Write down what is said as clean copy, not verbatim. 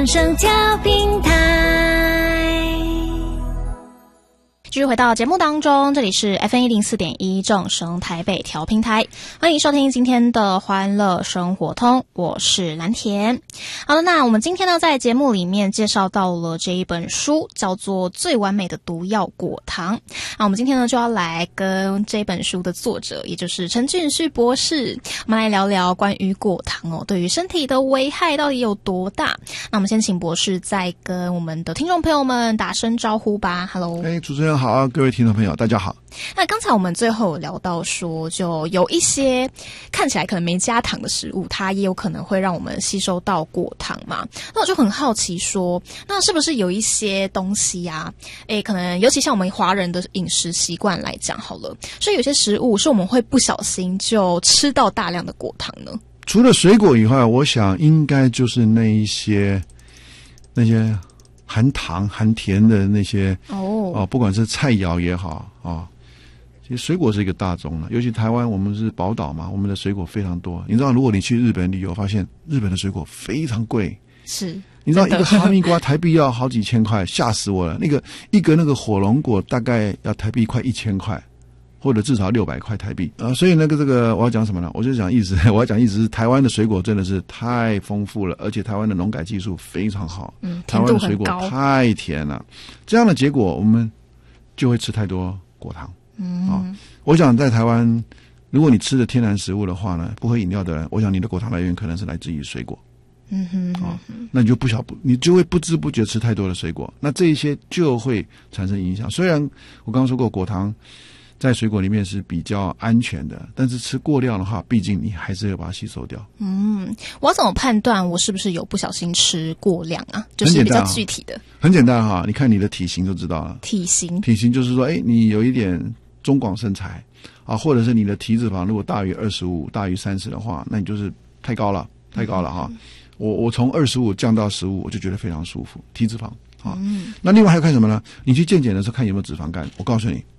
双声调平台。 继续回到节目当中，这里是 FM104.1 正声台北调频台，欢迎收听今天的欢乐生活通，我是蓝田。好了，那我们今天呢在节目里面介绍到了这一本书，叫做《最完美的毒药果糖》。那我们今天呢就要来跟这本书的作者，也就是陈俊旭博士，我们来聊聊关于果糖对于身体的危害到底有多大。那我们先请博士再跟我们的听众朋友们打声招呼吧。 Hello。 主持人好，各位听众朋友大家好。 那刚才我们最后有聊到说，就有一些看起来可能没加糖的食物，它也有可能会让我们吸收到果糖嘛。那我就很好奇说，那是不是有一些东西啊，可能尤其像我们华人的饮食习惯来讲好了，所以有些食物是我们会不小心就吃到大量的果糖呢？ 除了水果以外，我想应该就是那些含糖含甜的那些不管是菜肴也好其实水果是一个大宗了，尤其台湾我们是宝岛嘛，我们的水果非常多。你知道，如果你去日本旅游，发现日本的水果非常贵。 是， 你知道一个哈密瓜台币要好几千块，吓死我了。一个那个火龙果大概要台币快1000块，或者至少600块台币所以这个我要讲什么呢？我要讲意思是台湾的水果真的是太丰富了，而且台湾的农改技术非常好，台湾的水果太甜了，这样的结果我们就会吃太多果糖。我想在台湾，如果你吃的天然食物的话呢，不喝饮料的人，我想你的果糖来源可能是来自于水果。那你就会不知不觉吃太多的水果，那这一些就会产生影响。虽然我刚刚说过果糖在水果里面是比较安全的，但是吃过量的话，毕竟你还是要把它吸收掉。 我要怎么判断我是不是有不小心吃过量啊？就是比较具体的。 很简单哈，你看你的体型就知道了。体型就是说，你有一点中广身材或者是你的体脂肪如果大于25、大于30的话，那你就是太高了哈。我从25降到15，我就觉得非常舒服，体脂肪那另外还要看什么呢？你去健检的时候看有没有脂肪肝。我告诉你，